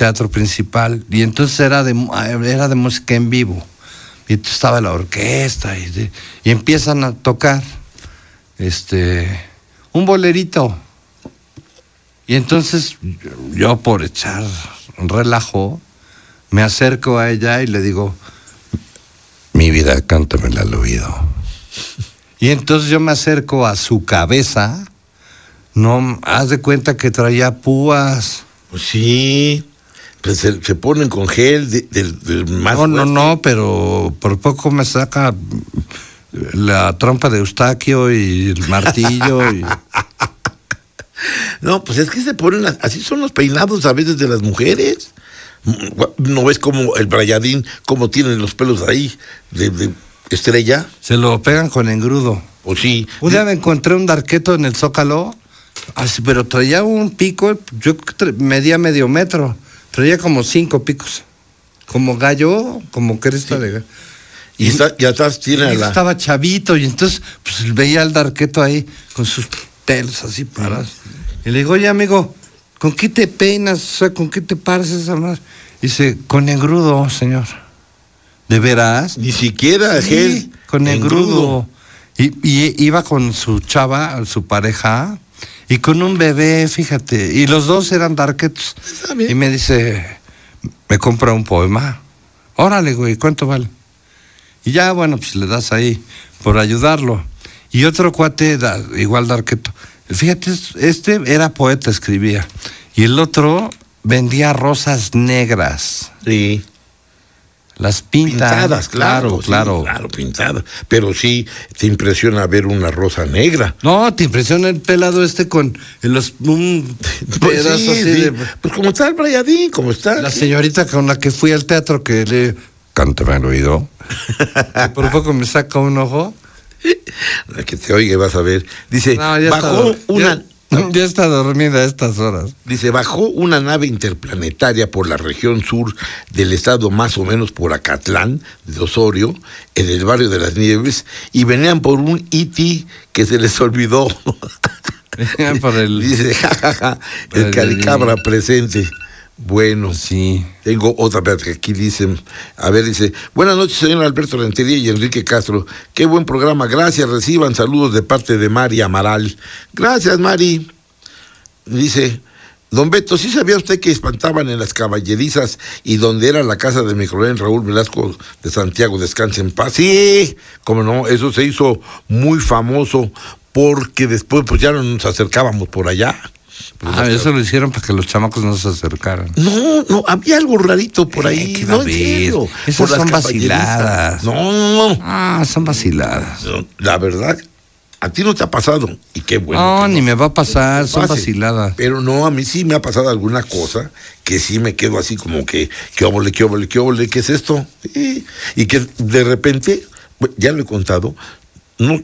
teatro principal, y entonces era de música en vivo, y entonces estaba la orquesta, y empiezan a tocar un bolerito, y entonces yo, por echar relajo, me acerco a ella y le digo: mi vida, cántamela al oído. Y entonces yo me acerco a su cabeza. No, haz de cuenta que traía púas. Pues sí, pues se ponen con gel del más fuerte. No, pero por poco me saca la trompa de Eustaquio y el martillo. No, pues es que se ponen, así son los peinados a veces de las mujeres. ¿No ves como el Brayadín, cómo tienen los pelos ahí de estrella? Se lo pegan con engrudo. O sí. Un día me encontré un darqueto en el Zócalo, así, pero traía un pico, yo medía medio metro, traía como 5 picos, como gallo, como cresta de gallo. Y atrás tiene estaba chavito, y entonces pues veía al darqueto ahí con sus pelos así parados. Y le digo: oye, amigo, ¿con qué te peinas? O sea, ¿con qué te paras esa madre? Dice: con engrudo, señor. ¿De veras? Ni siquiera sí, gel. Con engrudo. Y iba con su chava, su pareja, y con un bebé, fíjate. Y los dos eran darquetos. Y me dice: me compra un poema. Órale, güey, ¿cuánto vale? Y ya, bueno, pues le das ahí por ayudarlo. Y otro cuate, igual darqueto. Fíjate, era poeta, escribía. Y el otro vendía rosas negras. Sí. Las pintadas, claro, pintadas. Pero sí te impresiona ver una rosa negra. No, te impresiona el pelado con un pedazo sí, así sí. de... Pues como está el Brayadín, como está. La señorita con la que fui al teatro, que le... cántame al oído. Por poco me saca un ojo. La que te oiga, vas a ver. Dice, ya está dormida a estas horas. Dice: bajó una nave interplanetaria por la región sur del estado, más o menos por Acatlán, de Osorio, en el barrio de las Nieves, y venían por un E.T. que se les olvidó. Venían por el... Dice, jajaja, el caricabra presente. Bueno, sí. Tengo otra que aquí dicen, dice: buenas noches, señor Alberto Rentería y Enrique Castro, qué buen programa, gracias, reciban saludos de parte de Mari Amaral. Gracias, Mari. Dice: don Beto, ¿sí sabía usted que espantaban en las caballerizas y donde era la casa de mi coronel Raúl Velasco de Santiago, descanse en paz? Sí, como no, eso se hizo muy famoso porque después pues ya no nos acercábamos por allá. Eso lo hicieron para que los chamacos no se acercaran. No, había algo rarito por ahí. No, en serio. Esas son vaciladas. No. Son vaciladas. La verdad, a ti no te ha pasado. Y qué bueno. No, ni me va a pasar, son vaciladas. Pero no, a mí sí me ha pasado alguna cosa que sí me quedo así como que, ¿qué óvole, qué es esto? Y que de repente, ya lo he contado, no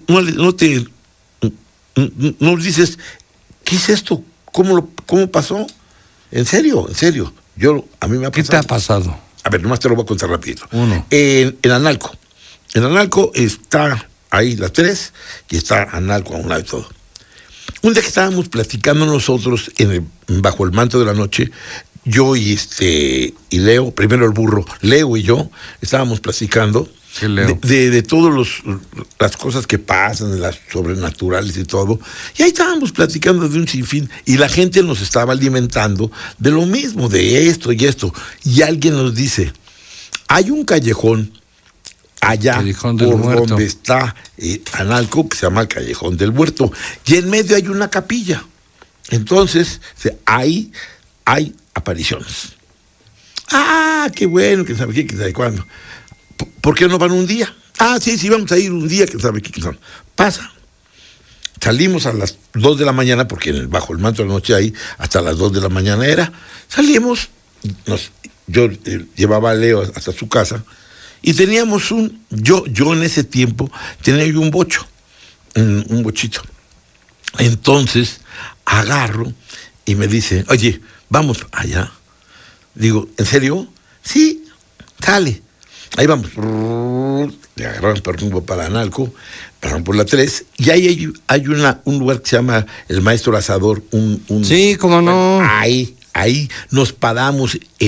dices, ¿qué es esto? ¿Cómo pasó? ¿En serio? A mí me ha pasado. ¿Qué te ha pasado? A ver, nomás te lo voy a contar rapidito. Uno. En Analco. En Analco está ahí la 3 y está Analco a un lado de todo. Un día que estábamos platicando nosotros bajo el manto de la noche, yo y Leo, primero el burro, Leo y yo, estábamos platicando de todas las cosas que pasan, de las sobrenaturales y todo. Y ahí estábamos platicando de un sinfín. Y la gente nos estaba alimentando de lo mismo, de esto y esto. Y alguien nos dice: hay un callejón allá por donde está Analco, que se llama el Callejón del Huerto. Y en medio hay una capilla. Entonces, ahí hay apariciones. Qué bueno, que sabe qué, que sabe cuándo. ¿Por qué no van un día? Sí, vamos a ir un día, que sabe qué son. Pasa. Salimos a las 2 de la mañana, porque bajo el manto de la noche ahí, hasta las 2 de la mañana era. Salimos, yo llevaba a Leo hasta su casa, y teníamos yo en ese tiempo tenía yo un bocho, un bochito. Entonces, agarro y me dice: oye, vamos allá. Digo: ¿en serio? Sí, sale. Ahí vamos. Le agarraron por rumbo para Analco, pasaron por la 3, y ahí hay un lugar que se llama el Maestro Asador. Sí, cómo no. Ahí nos paramos